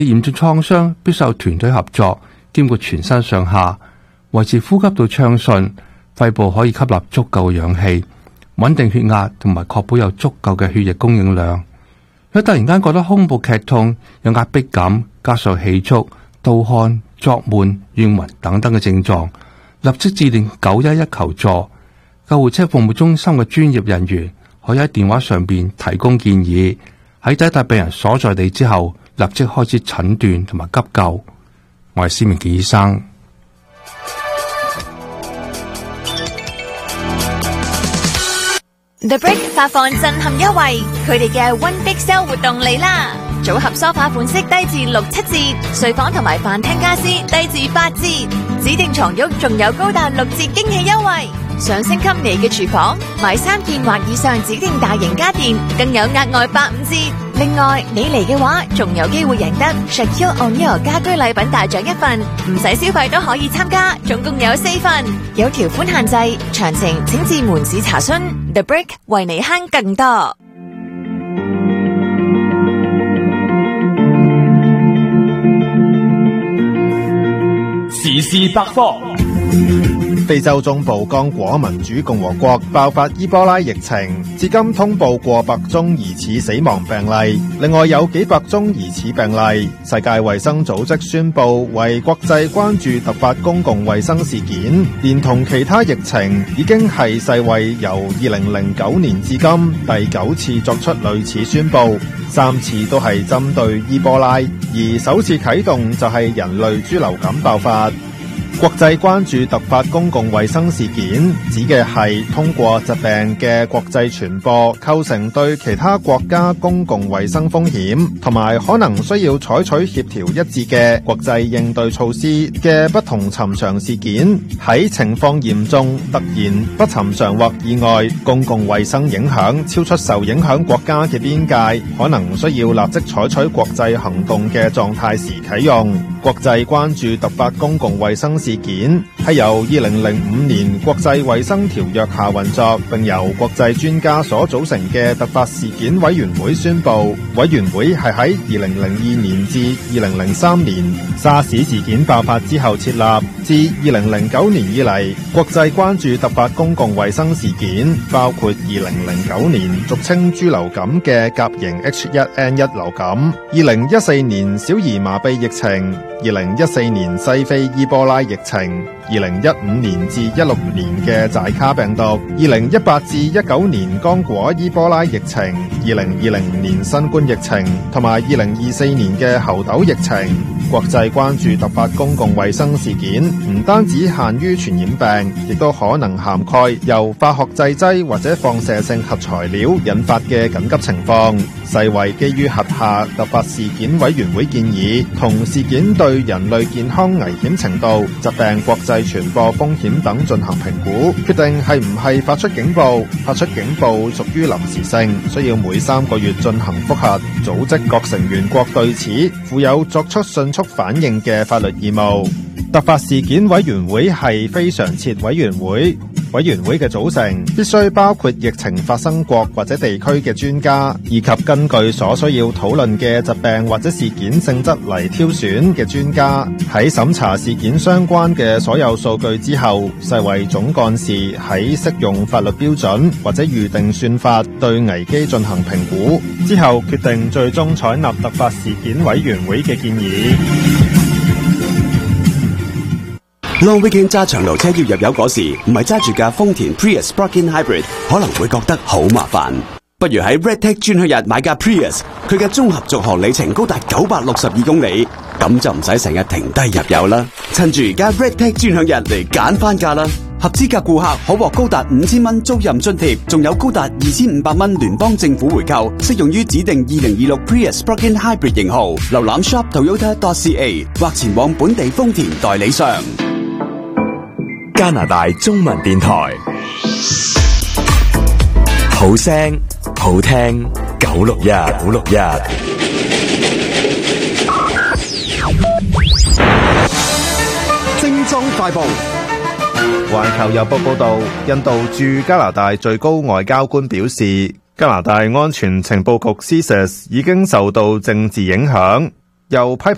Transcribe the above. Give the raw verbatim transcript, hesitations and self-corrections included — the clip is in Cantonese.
嚴重創傷必須有團隊合作，兼顧全身上下，維持呼吸道暢順，肺部可以吸納足夠嘅氧氣，穩定血壓同埋確保有足夠嘅血液供應量。如果突然間覺得胸部劇痛、有壓迫感，加上氣促、盜汗、作悶、眩暈等等嘅症狀，立即致電九一一求助。救護車服務中心嘅專業人員可以喺電話上邊提供建議，喺抵達病人所在地之後，立即開始診斷同埋急救。我係施明傑醫生。 The Brick 發放震撼優惠，佢哋嘅 One Big Sale 活動嚟啦！組合梳化款式低至六七折，睡房同埋飯廳家私低至八折，指定床褥仲有高達六折驚喜優惠。想升級你嘅廚房，買三件或以上指定大型家電，更有額外八五折。另外，你嚟嘅話，仲有機會贏得 Shaquille O'Neal 家居禮品大獎一份，唔使消費都可以參加，總共有四份，有條款限制，詳情請至門市查詢。The Brick 為你慳更多。 時事百科。 非洲中部剛果民主共和國爆發伊波拉疫情，至今通報過百宗疑似死亡病例，另外有幾百宗疑似病例。世界衛生組織宣布為國際關注突發公共衛生事件，連同其他疫情，已經係世衛由二零零九年至今第九次作出類似宣布，三次都係針對伊波拉，而首次啟動就係人類豬流感爆發。國際關注突發公共衛生事件，指嘅係通過疾病嘅國際傳播構成對其他國家公共衛生風險，同埋可能需要採取協調一致嘅國際應對措施嘅不同尋常事件。喺情況嚴重、突然、不尋常或意外，公共衛生影響超出受影響國家嘅邊界，可能需要立即採取國際行動嘅狀態時啟用。國際關注突發公共衛生事件係由二零零五年國際衛生條約下運作，並由國際專家所組成嘅突發事件委員會宣布。委員會係喺二零零二年至二零零三年沙士事件爆發之後設立。自二零零九年以嚟，國際關注突發公共衛生事件包括二零零九年俗稱豬流感嘅甲型 H 一 N 一 流感，二零一四年小兒麻痹疫情，二零一四年西非伊波拉疫情，二零一五年至一六年嘅寨卡病毒，二零一八至一九年剛果伊波拉疫情，二零二零年新冠疫情，同埋二零二四年嘅猴痘疫情。國際關注突發公共衛生事件唔單止限於傳染病，亦都可能涵蓋由化學製劑或者放射性核材料引發嘅緊急情況。世衛基於轄下突發事件委員會建議，同事件對人類健康危險程度、疾病國際傳播風險等進行評估，決定係唔係發出警報。發出警報屬於臨時性，需要每三個月進行複核。組織各成員國對此負有作出迅速反應嘅法律義務。突發事件委員會係非常設委員會，委員會嘅組成必須包括疫情發生國或者地區嘅專家，以及根據所需要討論嘅疾病或者事件性質嚟挑選嘅專家。喺審查事件相關嘅所有數據之後，世衛總幹事喺適用法律標準或者預定算法對危機進行評估，之後決定最終採納突發事件委員會嘅建議。 Long Weekend 揸長途車要入油嗰時，唔係揸住架豐田 Prius Plug-in Hybrid， 可能會覺得好麻煩。不如喺 Redtech 專區日買架 Prius， 佢嘅綜合續航里程高達九百六十二公里，咁就唔使成日停低入油啦。趁住而家 Redtech 專享日嚟揀翻架啦！合資格顧客可獲高達五千蚊租賃津貼，仲有高達二千五百蚊聯邦政府回購，適用於指定二零二六 Prius Plug-in Hybrid 型號。瀏覽 shop toyota dot c a 或前往本地豐田代理商。 加拿大中文電台，好聲好聽九六一九六一。 精裝快報。環球郵報報道，印度駐加拿大最高外交官表示，加拿大安全情報局 C S I S 已經受到政治影響，又批評